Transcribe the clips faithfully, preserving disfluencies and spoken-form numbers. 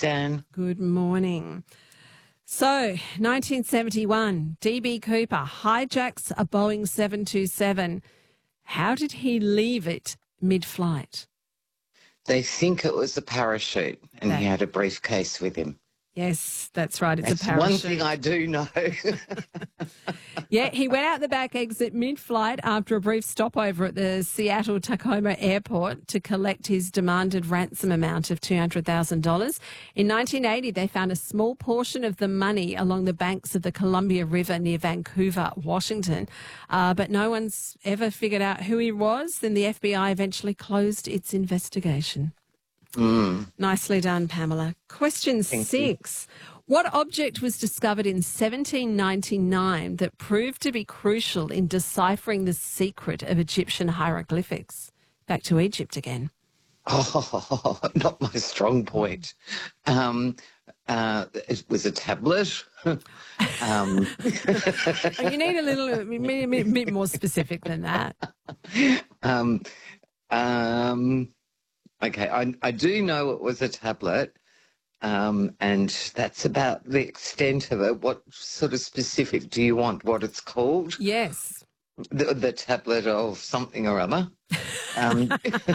Suzanne. Good morning. So, nineteen seventy-one, D B Cooper hijacks a Boeing seven two seven. How did he leave it mid-flight? They think it was a parachute and That- he had a briefcase with him. Yes, that's right. It's That's a parachute. one thing I do know. Yeah, he went out the back exit mid-flight after a brief stopover at the Seattle Tacoma Airport to collect his demanded ransom amount of two hundred thousand dollars. In nineteen eighty, they found a small portion of the money along the banks of the Columbia River near Vancouver, Washington. Uh, but no one's ever figured out who he was. Then the F B I eventually closed its investigation. Mm. Nicely done, Pamela. Question Thank six. What object was discovered in seventeen ninety-nine that proved to be crucial in deciphering the secret of Egyptian hieroglyphics? Back to Egypt again. Oh, not my strong point. Um, uh, it was a tablet. um. Oh, you need a little a bit, a bit more specific than that. um, um, okay, I, I do know it was a tablet. Um, and that's about the extent of it. What sort of specific do you want? What it's called? Yes. The, the tablet of something or other. Um,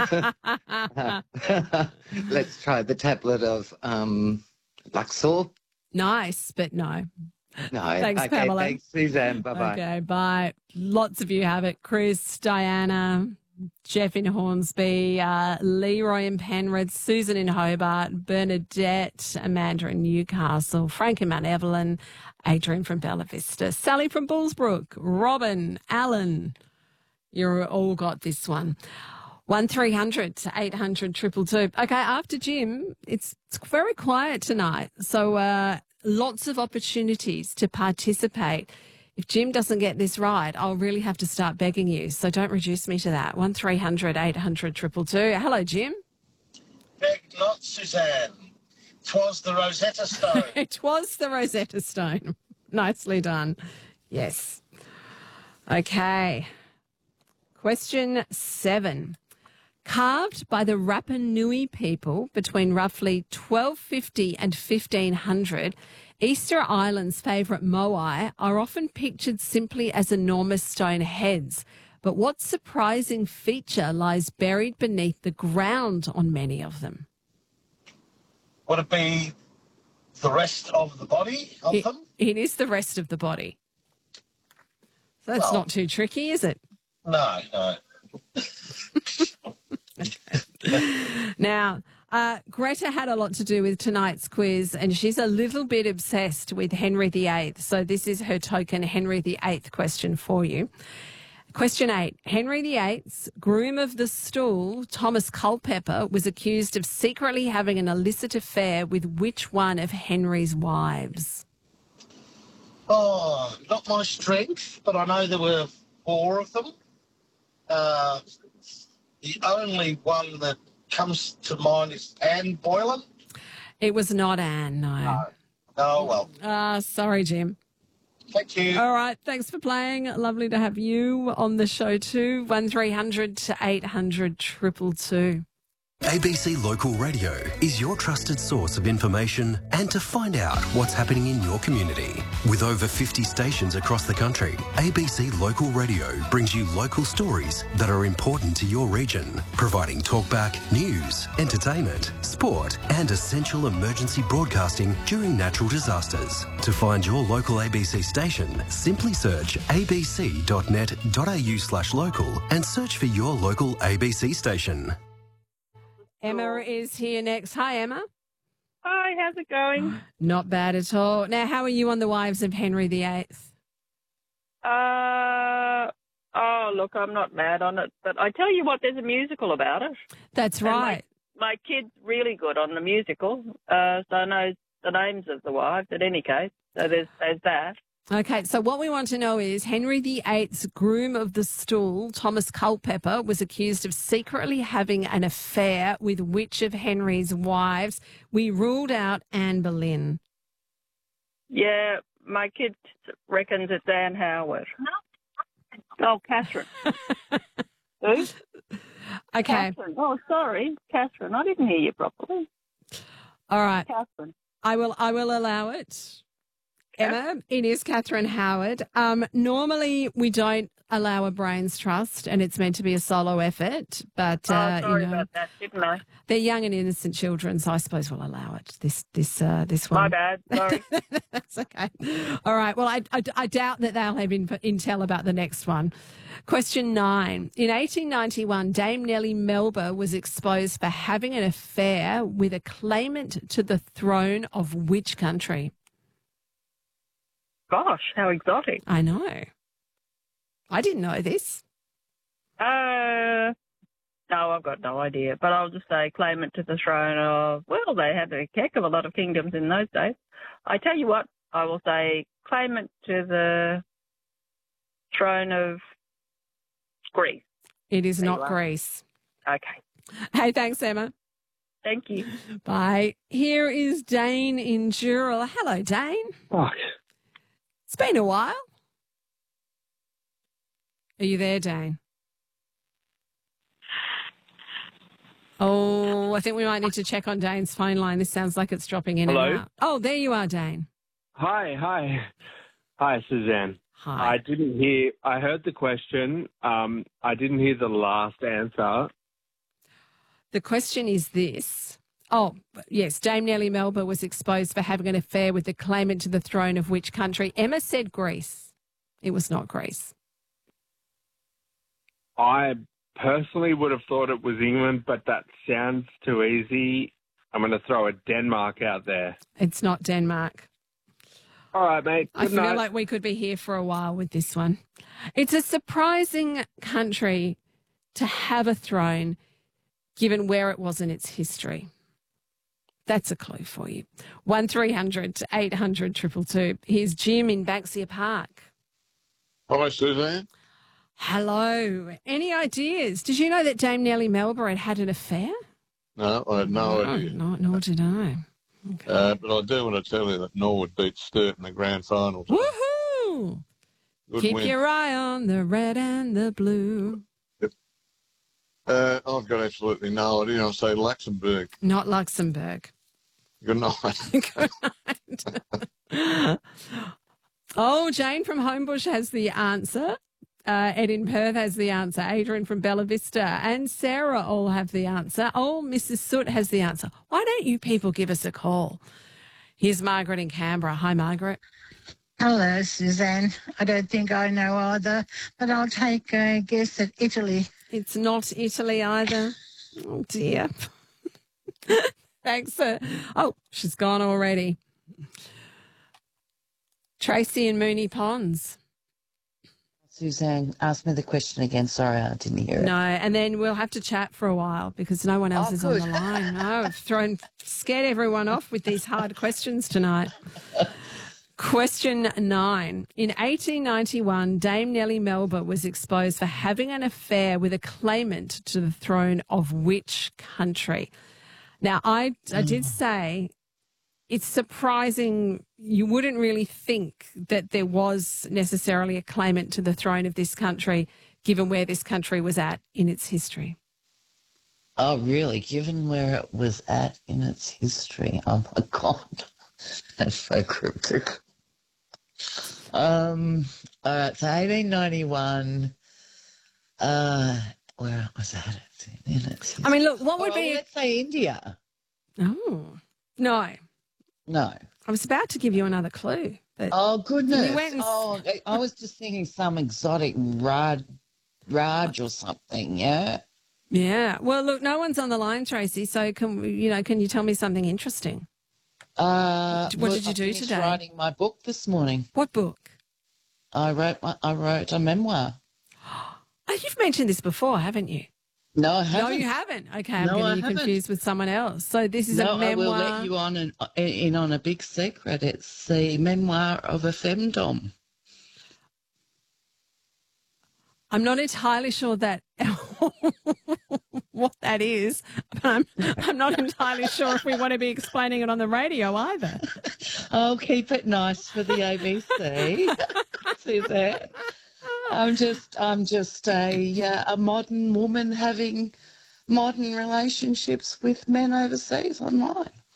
let's try the tablet of um, Luxor. Nice, but no. No. Thanks, okay, Pamela. Thanks, Suzanne. Bye-bye. Okay, bye. Lots of you have it. Chris, Diana, Jeff in Hornsby, uh, Leroy in Penrith, Susan in Hobart, Bernadette, Amanda in Newcastle, Frank in Mount Evelyn, Adrian from Bella Vista, Sally from Bullsbrook, Robin, Alan. You're all got this one. one three hundred eight hundred two two two. Okay, after Jim, it's, it's very quiet tonight. So uh, lots of opportunities to participate. If Jim doesn't get this right, I'll really have to start begging you. So don't reduce me to that. one three hundred eight hundred two two two. Hello, Jim. Beg not, Suzanne. 'Twas the Rosetta Stone. It was the Rosetta Stone. Nicely done. Yes. Okay. Question seven. Carved by the Rapa Nui people between roughly twelve fifty and fifteen hundred, Easter Island's favourite moai are often pictured simply as enormous stone heads. But what surprising feature lies buried beneath the ground on many of them? Would it be the rest of the body of It, them? it is the rest of the body. So that's Well- not too tricky, is it? No, no. Now, uh, Greta had a lot to do with tonight's quiz, and she's a little bit obsessed with Henry the Eighth. So this is her token Henry the Eighth question for you. Question eight. Henry the Eighth's groom of the stool, Thomas Culpeper, was accused of secretly having an illicit affair with which one of Henry's wives? Oh, not my strength, but I know there were four of them. Uh, the only one that comes to mind is Anne Boylan. It was not Anne, no. No. Oh, well. Ah, sorry, Jim. Thank you. All right, thanks for playing. Lovely to have you on the show too. one three hundred eight hundred two two two. A B C Local Radio is your trusted source of information and to find out what's happening in your community. With over fifty stations across the country, A B C Local Radio brings you local stories that are important to your region, providing talkback, news, entertainment, sport and essential emergency broadcasting during natural disasters. To find your local A B C station, simply search abc.net.au slash local and search for your local A B C station. Emma is here next. Hi, Emma. Hi, how's it going? Not bad at all. Now, how are you on the wives of Henry the Eighth? Uh, oh, look, I'm not mad on it, but I tell you what, there's a musical about it. That's And my- right. My kid's really good on the musical, uh, so I know the names of the wives in any case. So there's, there's that. Okay, so what we want to know is Henry the Eighth's groom of the stool, Thomas Culpeper, was accused of secretly having an affair with which of Henry's wives? We ruled out Anne Boleyn. Yeah, my kid reckons it's Anne Howard. Oh, Catherine. Who? Okay. Catherine. Oh, sorry, Catherine. I didn't hear you properly. All right. Catherine. I will I will allow it. Emma, it is Catherine Howard. Um, normally we don't allow a brains trust, and it's meant to be a solo effort. But uh, oh, sorry you know, about that, didn't I? they're young and innocent children, so I suppose we'll allow it. This this uh, this one. My bad. Sorry. That's okay. All right. Well, I, I, I doubt that they'll have in, intel about the next one. Question nine. In eighteen ninety-one, Dame Nellie Melba was exposed for having an affair with a claimant to the throne of which country? Gosh, how exotic. I know. I didn't know this. Uh, no, I've got no idea. But I'll just say claimant to the throne of, well, they had a heck of a lot of kingdoms in those days. I tell you what, I will say claimant to the throne of Greece. It is There you not are. Greece. Okay. Hey, thanks, Emma. Thank you. Bye. Here is Dane in Dural. Hello, Dane. Fuck. It's been a while. Are you there, Dane? Oh, I think we might need to check on Dane's phone line. This sounds like it's dropping in Hello? and out. Oh, there you are, Dane. Hi, hi. Hi, Suzanne. Hi. I didn't hear, I heard the question. Um, I didn't hear the last answer. The question is this. Oh, yes, Dame Nellie Melba was exposed for having an affair with the claimant to the throne of which country? Emma said Greece. It was not Greece. I personally would have thought it was England, but that sounds too easy. I'm going to throw a Denmark out there. It's not Denmark. All right, mate. I Good feel night. like we could be here for a while with this one. It's a surprising country to have a throne given where it was in its history. That's a clue for you. one three hundred eight hundred two two two. Here's Jim in Banksia Park. Hi, Suzanne. Hello. Any ideas? Did you know that Dame Nellie Melba had had an affair? No, I had no idea. No, nor did I. Okay. Uh, but I do want to tell you that Norwood beat Sturt in the grand finals. Woohoo! Good Keep win. your eye on the red and the blue. Uh, I've got absolutely no idea. I'll say Luxembourg. Not Luxembourg. Good night. Good night. Oh, Jane from Homebush has the answer. Uh, Ed in Perth has the answer. Adrian from Bella Vista and Sarah all have the answer. Oh, Missus Soot has the answer. Why don't you people give us a call? Here's Margaret in Canberra. Hi, Margaret. Hello, Suzanne. I don't think I know either, but I'll take a guess at Italy. It's not Italy either. Oh, dear. Thanks, sir. Oh, she's gone already. Tracy in Mooney Ponds. Suzanne, ask me the question again. Sorry, I didn't hear it. No, and then we'll have to chat for a while because no one else Oh, is good. on the line. No, I've thrown, scared everyone off with these hard questions tonight. Question nine. In eighteen ninety-one, Dame Nellie Melba was exposed for having an affair with a claimant to the throne of which country? Now, I, I did say it's surprising. You wouldn't really think that there was necessarily a claimant to the throne of this country, given where this country was at in its history. Oh, really? Given where it was at in its history. Oh, my God. That's so cryptic. Um, all right, so eighteen ninety-one, uh, where was that in its history? I mean, look, what would Oh, be... let's say India. Oh, no. No. I was about to give you another clue. But Oh, goodness. You went and- Oh, I- I was just thinking some exotic Raj, Raj or something, yeah? yeah. Well, look, no one's on the line, Tracy, so can you know, can you tell me something interesting? Uh, What well, did you I do finished today? writing my book this morning. What book? I wrote my, I wrote a memoir. Oh, you've mentioned this before, haven't you? No, I haven't. No, you haven't. Okay, I'm No, getting I you haven't. confused with someone else. So this is no, a memoir. I will let you on an, in on a big secret. It's the memoir of a femdom. I'm not entirely sure that what that is, but I'm I'm not entirely sure if we want to be explaining it on the radio either. I'll keep it nice for the A B C. See that? I'm just I'm just a uh, a modern woman having modern relationships with men overseas online.